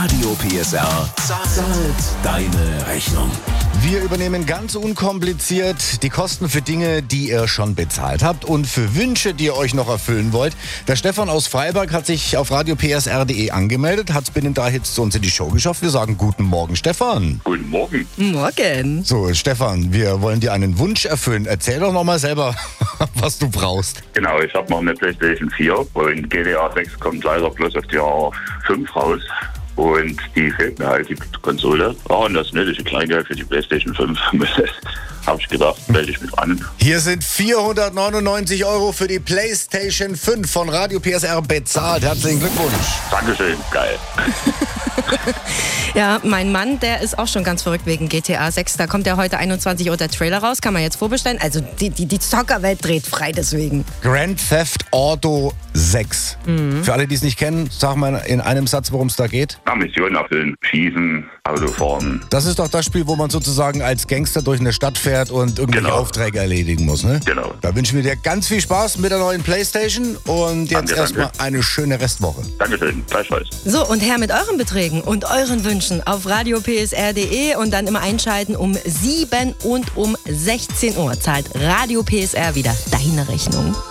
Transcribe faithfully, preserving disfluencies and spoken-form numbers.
Radio P S R zahlt deine Rechnung. Wir übernehmen ganz unkompliziert die Kosten für Dinge, die ihr schon bezahlt habt und für Wünsche, die ihr euch noch erfüllen wollt. Der Stefan aus Freiberg hat sich auf radio p s r punkt d e angemeldet, hat es binnen drei Hits zu uns in die Show geschafft. Wir sagen guten Morgen, Stefan. Guten Morgen. Morgen. So, Stefan, wir wollen dir einen Wunsch erfüllen. Erzähl doch noch mal selber, was du brauchst. Genau, ich habe noch eine PlayStation vier und G T A sechs kommt leider bloß auf die A fünf raus. Und die fehlt mir halt, die Konsole. Ja, und das nötige Kleingeld für die PlayStation fünf. Habe ich gedacht, melde ich mich an. Hier sind vierhundertneunundneunzig Euro für die PlayStation fünf von Radio P S R bezahlt. Herzlichen Glückwunsch. Dankeschön, geil. Ja, mein Mann, der ist auch schon ganz verrückt wegen G T A sechs. Da kommt ja heute einundzwanzig Uhr der Trailer raus, kann man jetzt vorbestellen. Also die, die, die Zockerwelt dreht frei deswegen. Grand Theft Auto sechs. Mhm. Für alle, die es nicht kennen, sag mal in einem Satz, worum es da geht. Ja, Mission erfüllen, schießen, Autofahren. Das ist doch das Spiel, wo man sozusagen als Gangster durch eine Stadt fährt und irgendwelche Genau. Aufträge erledigen muss, ne? Genau. Da wünschen wir dir ganz viel Spaß mit der neuen PlayStation und jetzt Danke, erstmal danke. eine schöne Restwoche. Dankeschön, gleichfalls. So, und her mit euren Beträgen und euren Wünschen auf radio p s r punkt d e und dann immer einschalten um sieben und um sechzehn Uhr zahlt Radio P S R wieder deine Rechnung.